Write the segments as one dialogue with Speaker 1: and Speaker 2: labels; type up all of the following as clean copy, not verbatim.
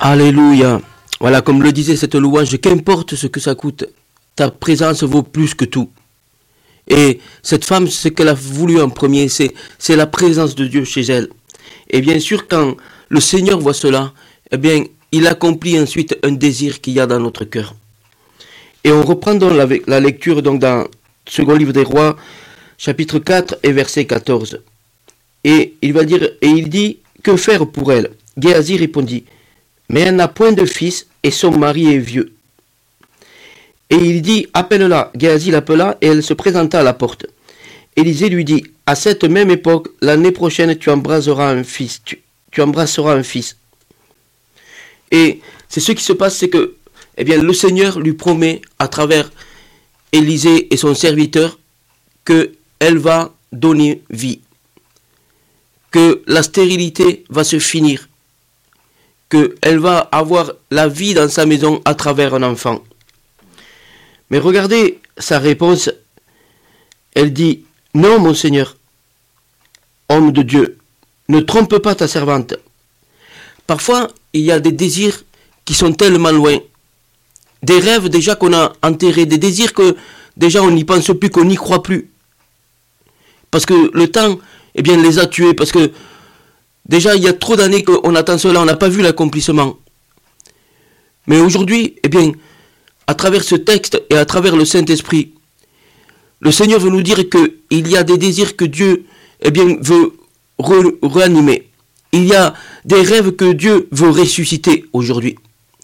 Speaker 1: Alléluia. Voilà, comme le disait cette louange, qu'importe ce que ça coûte, ta présence vaut plus que tout. Et cette femme, ce qu'elle a voulu en premier, c'est la présence de Dieu chez elle. Et bien sûr, quand le Seigneur voit cela, eh bien, il accomplit ensuite un désir qu'il y a dans notre cœur. Et on reprend donc la lecture donc dans Second Livre des Rois, chapitre 4 et verset 14. Et il dit, que faire pour elle? Géasi répondit, mais elle n'a point de fils et son mari est vieux. Et il dit, appelle-la. Géasi l'appela et elle se présenta à la porte. Élisée lui dit, à cette même époque, l'année prochaine, tu embrasseras un fils. Tu embrasseras un fils. Et c'est ce qui se passe, c'est que le Seigneur lui promet à travers Élisée et son serviteur qu'elle va donner vie, que la stérilité va se finir, qu'elle va avoir la vie dans sa maison à travers un enfant. Mais regardez sa réponse, elle dit, non mon Seigneur, homme de Dieu, ne trompe pas ta servante. Parfois, il y a des désirs qui sont tellement loin, des rêves déjà qu'on a enterrés, des désirs que déjà on n'y pense plus, qu'on n'y croit plus. Parce que le temps, les a tués, parce que déjà il y a trop d'années qu'on attend cela, on n'a pas vu l'accomplissement. Mais aujourd'hui, à travers ce texte et à travers le Saint-Esprit, le Seigneur veut nous dire qu'il y a des désirs que Dieu veut réanimer. Il y a des rêves que Dieu veut ressusciter aujourd'hui.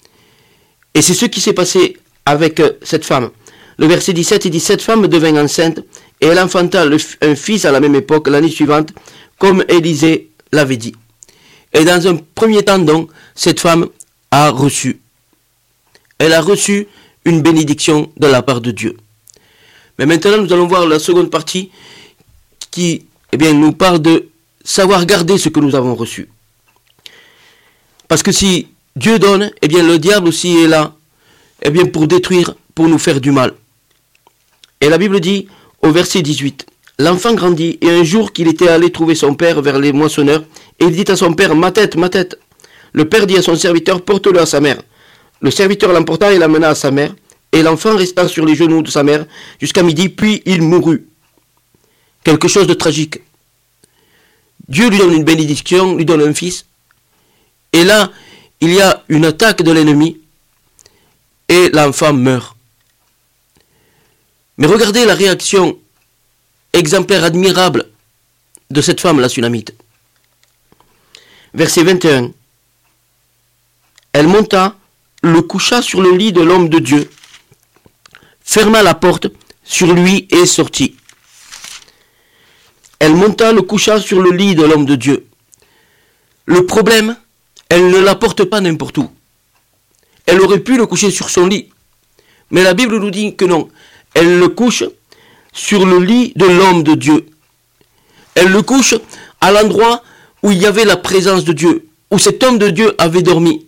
Speaker 1: Et c'est ce qui s'est passé avec cette femme. Le verset 17, il dit, cette femme devint enceinte et elle enfanta un fils à la même époque, l'année suivante, comme Élisée l'avait dit. Et dans un premier temps donc, cette femme a reçu. Elle a reçu une bénédiction de la part de Dieu. Mais maintenant, nous allons voir la seconde partie qui nous parle de savoir garder ce que nous avons reçu. Parce que si Dieu donne, le diable aussi est là pour détruire, pour nous faire du mal. Et la Bible dit au verset 18, l'enfant grandit et un jour qu'il était allé trouver son père vers les moissonneurs, et il dit à son père, ma tête, ma tête. Le père dit à son serviteur, porte-le à sa mère. Le serviteur l'emporta et l'amena à sa mère, et l'enfant resta sur les genoux de sa mère jusqu'à midi, puis il mourut. Quelque chose de tragique. Dieu lui donne une bénédiction, lui donne un fils, et là, il y a une attaque de l'ennemi, et l'enfant meurt. Mais regardez la réaction exemplaire, admirable de cette femme, la Sunamite. Verset 21. Elle monta, le coucha sur le lit de l'homme de Dieu, ferma la porte sur lui et sortit. Elle monta, le coucha sur le lit de l'homme de Dieu. Le problème, elle ne l'apporte pas n'importe où. Elle aurait pu le coucher sur son lit. Mais la Bible nous dit que non. Elle le couche sur le lit de l'homme de Dieu. Elle le couche à l'endroit où il y avait la présence de Dieu, où cet homme de Dieu avait dormi.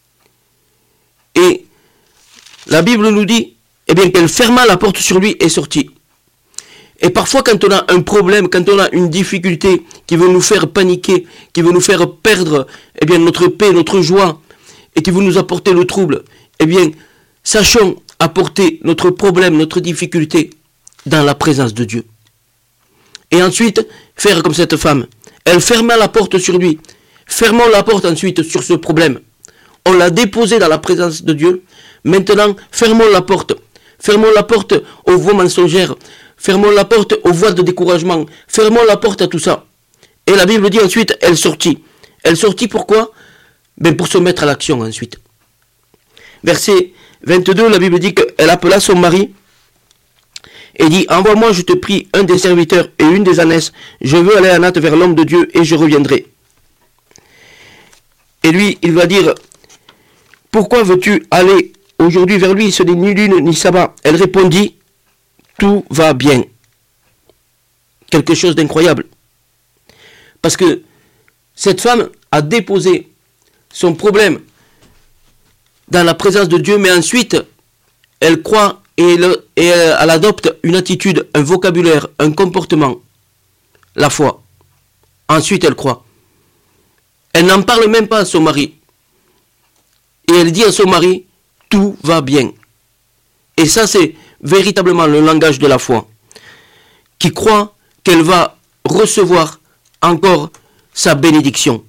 Speaker 1: Et la Bible nous dit qu'elle ferma la porte sur lui et sortit. Et parfois quand on a un problème, quand on a une difficulté qui veut nous faire paniquer, qui veut nous faire perdre notre paix, notre joie, et qui veut nous apporter le trouble, sachons apporter notre problème, notre difficulté dans la présence de Dieu. Et ensuite, faire comme cette femme. Elle ferma la porte sur lui. Fermons la porte ensuite sur ce problème. On l'a déposé dans la présence de Dieu. Maintenant, fermons la porte. Fermons la porte aux voix mensongères. Fermons la porte aux voix de découragement. Fermons la porte à tout ça. Et la Bible dit ensuite, elle sortit. Elle sortit pourquoi? Pour se mettre à l'action ensuite. Verset 22, la Bible dit qu'elle appela son mari et dit, envoie-moi, je te prie, un des serviteurs et une des ânesses. Je veux aller à Nath vers l'homme de Dieu et je reviendrai. Et lui, il va dire, pourquoi veux-tu aller aujourd'hui vers lui? Ce n'est ni lune ni sabbat. Elle répondit, tout va bien. Quelque chose d'incroyable. Parce que cette femme a déposé son problème dans la présence de Dieu, mais ensuite, elle croit et elle adopte une attitude, un vocabulaire, un comportement, la foi. Ensuite, elle croit. Elle n'en parle même pas à son mari. et elle dit à son mari, tout va bien. Et ça, c'est véritablement le langage de la foi, qui croit qu'elle va recevoir encore sa bénédiction.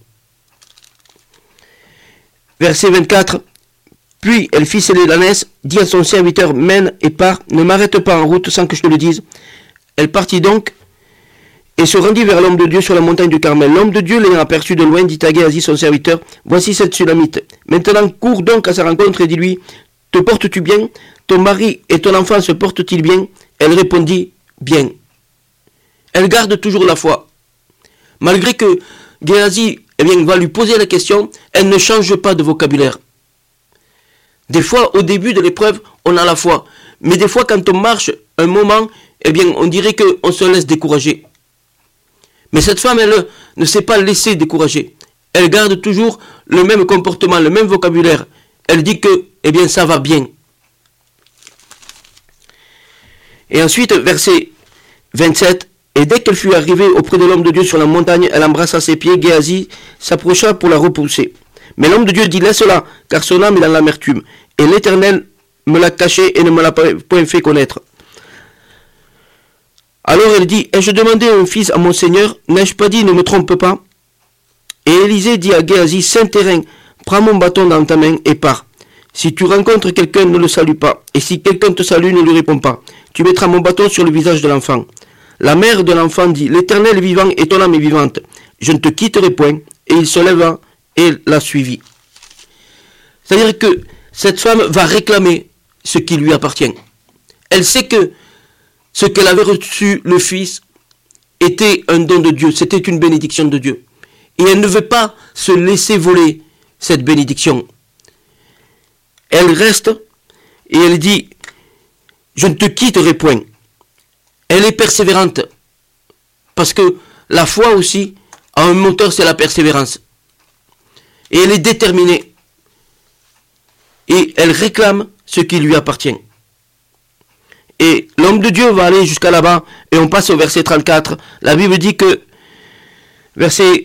Speaker 1: Verset 24. Puis elle fit sceller l'ânesse, dit à son serviteur, mène et pars, ne m'arrête pas en route sans que je te le dise. Elle partit donc et se rendit vers l'homme de Dieu sur la montagne du Carmel. L'homme de Dieu, l'ayant aperçu de loin, dit à Géasi, son serviteur, voici cette Sulamite. Maintenant cours donc à sa rencontre et dis-lui, te portes-tu bien? Ton mari et ton enfant se portent-ils bien? Elle répondit, bien. Elle garde toujours la foi. Malgré que Géasi va lui poser la question, elle ne change pas de vocabulaire. Des fois, au début de l'épreuve, on a la foi. Mais des fois, quand on marche un moment, on dirait qu'on se laisse décourager. Mais cette femme, elle ne s'est pas laissée décourager. Elle garde toujours le même comportement, le même vocabulaire. Elle dit que, ça va bien. Et ensuite, verset 27, et dès qu'elle fut arrivée auprès de l'homme de Dieu sur la montagne, elle embrassa ses pieds. Géasi s'approcha pour la repousser. Mais l'homme de Dieu dit, laisse-la, car son âme est dans l'amertume. Et l'Éternel me l'a caché et ne me l'a point fait connaître. Alors elle dit, ai-je demandé un fils à mon Seigneur? N'ai-je pas dit, ne me trompe pas? Et Élisée dit à Géasi, Saint-Terrain, prends mon bâton dans ta main et pars. Si tu rencontres quelqu'un, ne le salue pas. Et si quelqu'un te salue, ne lui réponds pas. Tu mettras mon bâton sur le visage de l'enfant. La mère de l'enfant dit, l'Éternel est vivant et ton âme est vivante. Je ne te quitterai point. Et il se leva et la suivit. C'est-à-dire que cette femme va réclamer ce qui lui appartient. Elle sait que ce qu'elle avait reçu, le Fils, était un don de Dieu, c'était une bénédiction de Dieu. Et elle ne veut pas se laisser voler cette bénédiction. Elle reste et elle dit, je ne te quitterai point. Elle est persévérante. Parce que la foi aussi, a un moteur, c'est la persévérance. Et elle est déterminée. Et elle réclame ce qui lui appartient. Et l'homme de Dieu va aller jusqu'à là-bas. Et on passe au verset 34. La Bible dit que, verset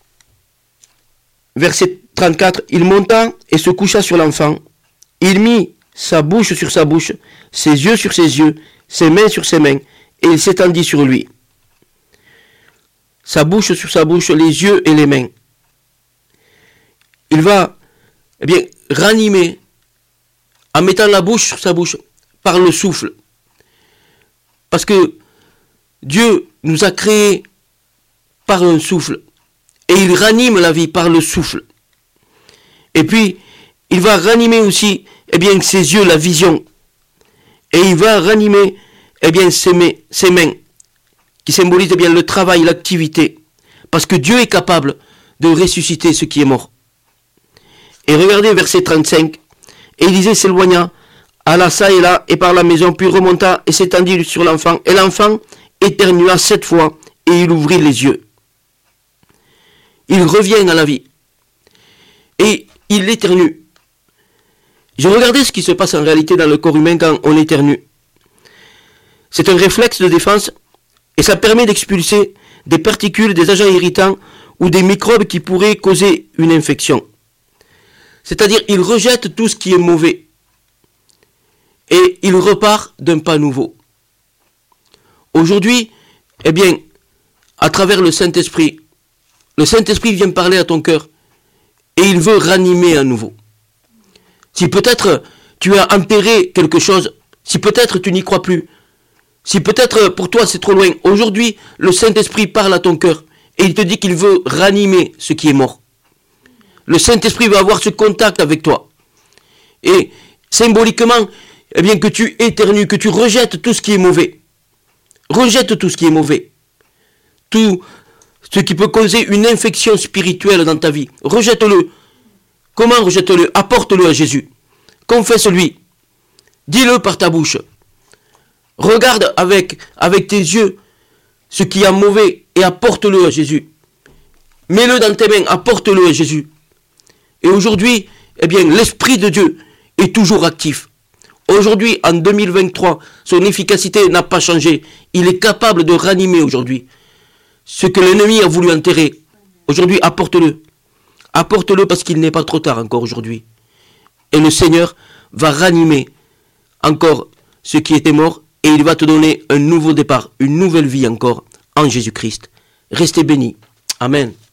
Speaker 1: 34, il monta et se coucha sur l'enfant. Il mit sa bouche sur sa bouche, ses yeux sur ses yeux, ses mains sur ses mains, et il s'étendit sur lui. Sa bouche sur sa bouche, les yeux et les mains. Il va, ranimer, en mettant la bouche sur sa bouche, par le souffle. Parce que Dieu nous a créés par un souffle. Et il ranime la vie par le souffle. Et puis, il va ranimer aussi, ses yeux, la vision. Et il va ranimer, ses mains, qui symbolisent le travail, l'activité. Parce que Dieu est capable de ressusciter ce qui est mort. Et regardez verset 35. Élisée s'éloigna, alla ça et là, et par la maison, puis remonta et s'étendit sur l'enfant. Et l'enfant éternua 7 fois, et il ouvrit les yeux. Il revient à la vie. Et il éternue. J'ai regardé ce qui se passe en réalité dans le corps humain quand on éternue. C'est un réflexe de défense et ça permet d'expulser des particules, des agents irritants ou des microbes qui pourraient causer une infection. C'est-à-dire, il rejette tout ce qui est mauvais et il repart d'un pas nouveau. Aujourd'hui, à travers le Saint-Esprit vient parler à ton cœur et il veut ranimer à nouveau. Si peut-être tu as enterré quelque chose, si peut-être tu n'y crois plus, si peut-être pour toi c'est trop loin, aujourd'hui le Saint-Esprit parle à ton cœur et il te dit qu'il veut ranimer ce qui est mort. Le Saint-Esprit va avoir ce contact avec toi. Et symboliquement, que tu éternues, que tu rejettes tout ce qui est mauvais. Rejette tout ce qui est mauvais. Tout ce qui peut causer une infection spirituelle dans ta vie. Rejette-le. Comment rejette-le? Apporte-le à Jésus. Confesse-lui. Dis-le par ta bouche. Regarde avec tes yeux ce qui est mauvais et apporte-le à Jésus. Mets-le dans tes mains, apporte-le à Jésus. Et aujourd'hui, l'Esprit de Dieu est toujours actif. Aujourd'hui, en 2023, son efficacité n'a pas changé. Il est capable de ranimer aujourd'hui. Ce que l'ennemi a voulu enterrer, aujourd'hui, apporte-le. Apporte-le parce qu'il n'est pas trop tard encore aujourd'hui. Et le Seigneur va ranimer encore ce qui était mort et il va te donner un nouveau départ, une nouvelle vie encore en Jésus-Christ. Restez bénis. Amen.